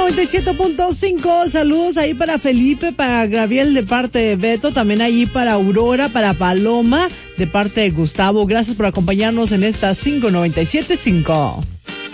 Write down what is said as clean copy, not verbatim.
97.5. Saludos ahí para Felipe, para Gabriel de parte de Beto, también ahí para Aurora, para Paloma de parte de Gustavo. Gracias por acompañarnos en esta 597.5.